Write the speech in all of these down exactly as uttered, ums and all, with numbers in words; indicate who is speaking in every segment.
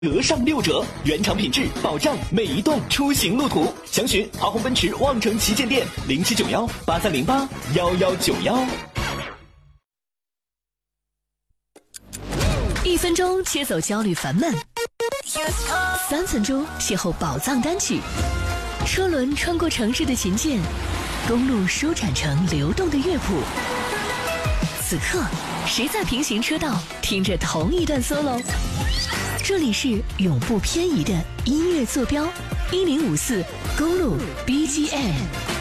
Speaker 1: 折上六折，原厂品质保障每一段出行路途。详询华虹奔驰望城旗舰店零七九幺八三零八幺幺九幺。
Speaker 2: 一分钟切走焦虑烦闷，三分钟邂逅宝藏单曲。车轮穿过城市的琴键，公路舒展成流动的乐谱。此刻，谁在平行车道听着同一段 solo？ 这里是永不偏移的音乐坐标，一零五四公路 B G M。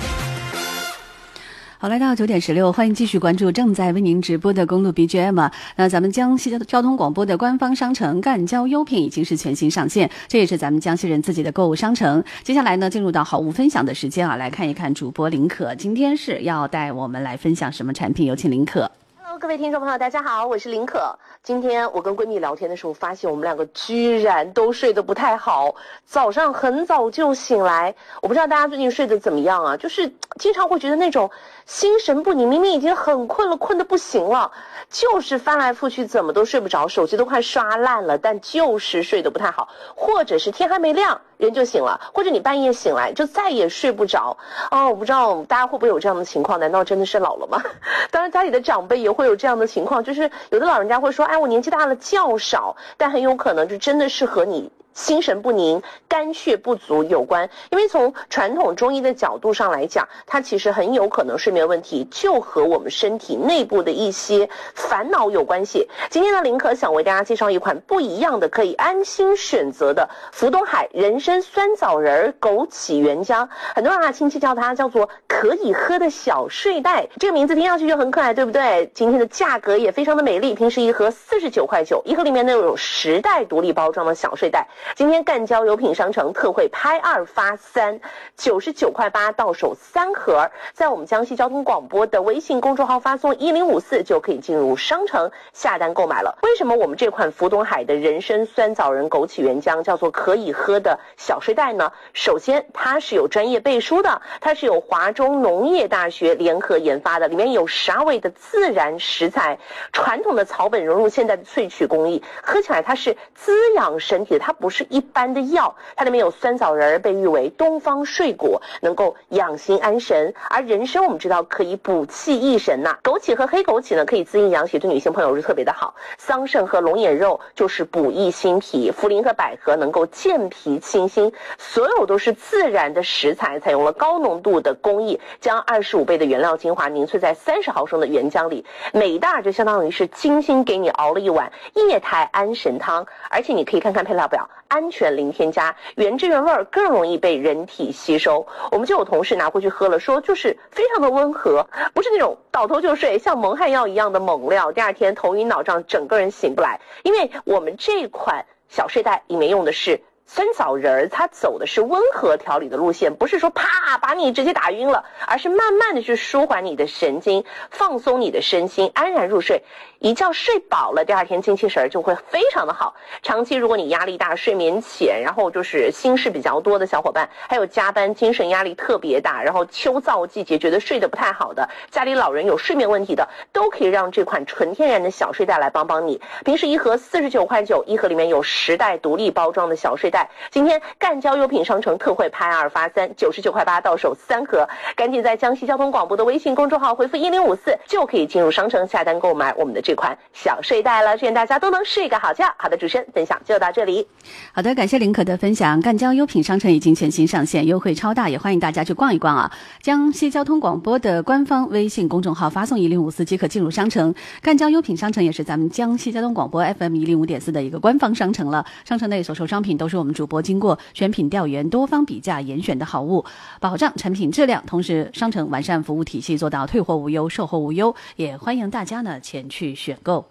Speaker 3: 好，来到九点十六，欢迎继续关注正在为您直播的公路 B G M 啊。那咱们江西交通广播的官方商城赣交优品已经是全新上线，这也是咱们江西人自己的购物商城。接下来呢，进入到好物分享的时间啊，来看一看主播林可今天是要带我们来分享什么产品，有请林可。
Speaker 4: Hello， 各位听众朋友，大家好，我是林可。今天我跟闺蜜聊天的时候，发现我们两个居然都睡得不太好，早上很早就醒来。我不知道大家最近睡得怎么样啊？就是经常会觉得那种心神不宁，明明已经很困了，困得不行了，就是翻来覆去怎么都睡不着，手机都快刷烂了，但就是睡得不太好，或者是天还没亮人就醒了，或者你半夜醒来就再也睡不着啊！我不知道大家会不会有这样的情况？难道真的是老了吗？当然，家里的长辈也会有这样的情况，就是有的老人家会说：“哎，我年纪大了，觉少。”但很有可能就真的是和你心神不宁、肝血不足有关。因为从传统中医的角度上来讲，它其实很有可能睡眠问题就和我们身体内部的一些烦恼有关系。今天呢，林可想为大家介绍一款不一样的可以安心选择的福东海人参酸枣仁枸杞原浆，很多人啊亲切叫它叫做可以喝的小睡袋，这个名字听上去就很可爱，对不对？今天的价格也非常的美丽，平时一盒四十九块九，一盒里面呢有十袋独立包装的小睡袋。今天赣交优品商城特惠拍二发三，九十九块八到手三盒，在我们江西交通广播的微信公众号发送一零五四就可以进入商城下单购买了。为什么我们这款福东海的人参酸枣仁枸杞原浆叫做可以喝的小睡袋呢？首先它是有专业背书的，它是有华中农业大学联合研发的，里面有十二味的自然食材，传统的草本融入现代的萃取工艺，喝起来它是滋养身体的，它不是一般的药。它里面有酸枣仁，被誉为东方睡果，能够养心安神。而人参我们知道可以补气益神呐、啊，枸杞和黑枸杞呢可以滋阴养血，对女性朋友是特别的好。桑葚和龙眼肉就是补益心脾，茯苓和百合能够健脾清心，所有都是自然的食材，采用了高浓度的工艺，将二十五倍的原料精华凝萃在三十毫升的原浆里，每一袋就相当于是精心给你熬了一碗液态安神汤。而且你可以看看配料表，安全零添加，原汁原味，更容易被人体吸收。我们就有同事拿回去喝了，说就是非常的温和，不是那种倒头就睡像蒙汗药一样的猛料，第二天头晕脑胀，整个人醒不来。因为我们这款小睡袋里面用的是酸枣仁，它走的是温和调理的路线，不是说啪把你直接打晕了，而是慢慢的去舒缓你的神经，放松你的身心，安然入睡。一觉睡饱了，第二天精气神就会非常的好。长期如果你压力大、睡眠浅，然后就是心事比较多的小伙伴，还有加班精神压力特别大，然后秋燥季节觉得睡得不太好的，家里老人有睡眠问题的，都可以让这款纯天然的小睡袋来帮帮你。平时一盒四十九块九，一盒里面有十袋独立包装的小睡袋。今天赣交优品商城特惠拍二发三，九十九块八到手三盒，赶紧在江西交通广播的微信公众号回复一零五四就可以进入商城下单购买我们的这款小睡袋了。祝愿大家都能睡个好觉。好的，主持人分享就到这里。
Speaker 3: 好的，感谢林可的分享。赣交优品商城已经全新上线，优惠超大，也欢迎大家去逛一逛啊。江西交通广播的官方微信公众号发送一零五四即可进入商城。赣交优品商城也是咱们江西交通广播 F M 一零五点四的一个官方商城了。商城内所售商品都是我们主播经过选品调研、多方比价严选的好物，保障产品质量，同时商城完善服务体系，做到退货无忧、售后无忧，也欢迎大家呢前去选购。